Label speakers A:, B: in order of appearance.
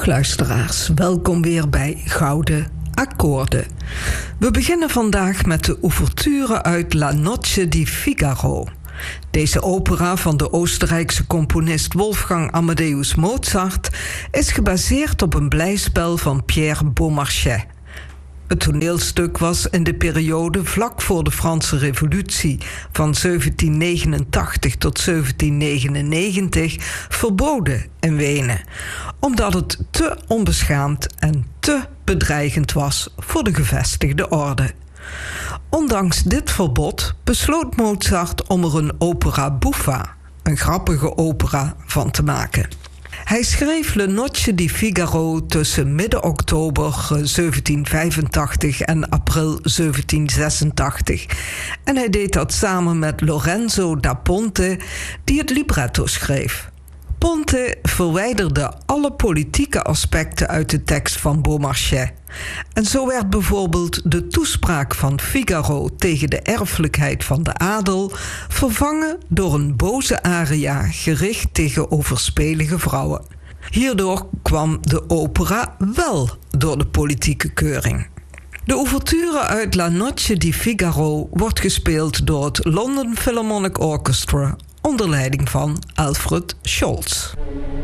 A: Dag luisteraars, welkom weer bij Gouden Akkoorden. We beginnen vandaag met de ouverture uit La Noche di Figaro. Deze opera van de Oostenrijkse componist Wolfgang Amadeus Mozart is gebaseerd op een blijspel van Pierre Beaumarchais. Het toneelstuk was in de periode vlak voor de Franse Revolutie van 1789 tot 1799 verboden in Wenen, omdat het te onbeschaamd en te bedreigend was voor de gevestigde orde. Ondanks dit verbod besloot Mozart om er een opera buffa, een grappige opera, van te maken. Hij schreef La Noche di Figaro tussen midden oktober 1785 en april 1786. En hij deed dat samen met Lorenzo da Ponte, die het libretto schreef. Ponte verwijderde alle politieke aspecten uit de tekst van Beaumarchais. En zo werd bijvoorbeeld de toespraak van Figaro tegen de erfelijkheid van de adel vervangen door een boze aria gericht tegen overspelige vrouwen. Hierdoor kwam de opera wel door de politieke keuring. De ouverture uit La Noche di Figaro wordt gespeeld door het London Philharmonic Orchestra onder leiding van Alfred Scholz.